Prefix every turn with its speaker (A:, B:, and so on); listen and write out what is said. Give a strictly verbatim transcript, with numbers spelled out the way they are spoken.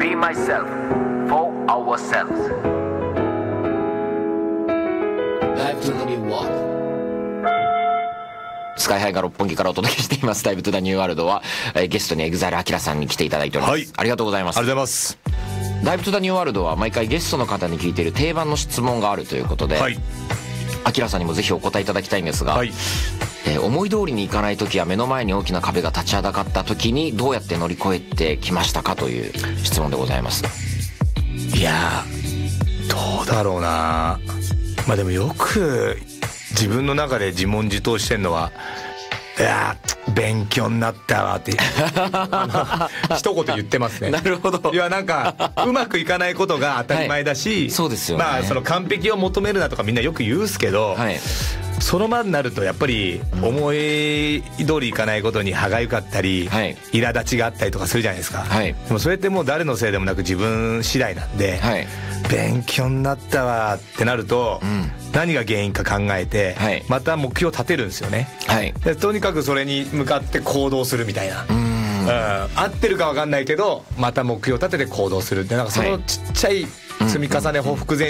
A: Be myself for ourselves.
B: Live to the new world.
C: スカイハイが六本木からお届けしていますダイブトゥザニューワールドは、えー、ゲストにエグザイルアキラさんに来ていただいております、
D: はい、
C: ありがとうございます。
D: ありがとうございます。
C: ダイブトゥザニューワールドは毎回ゲストの方に聞いている定番の質問があるということで、
D: はい、
C: アキラさんにもぜひお答えいただきたいんですが、
D: はい、
C: えー、思い通りにいかない時や目の前に大きな壁が立ちはだかった時にどうやって乗り越えてきましたかという質問でございます。
D: いやどうだろうな。まあでもよく自分の中で自問自答してんのは、いや勉強になったわってあの一言言ってますね。
C: なるほど。
D: いやなんかうまくいかないことが当たり前だし、
C: はい、そうですよね。
D: まあその完璧を求めるなとかみんなよく言うっすけど、はい、その場になるとやっぱり思い通りいかないことに歯がゆかったり、はい、苛立ちがあったりとかするじゃないですか、はい、でもそれってもう誰のせいでもなく自分次第なんで、はい、勉強になったわってなると、うん、何が原因か考えて、はい、また目標を立てるんですよね、はい、でとにかくそれに向かって行動するみたいな、うん、うん、合ってるか分かんないけどまた目標を立てて行動するって、なんかそのちっちゃい積み重ねほふく前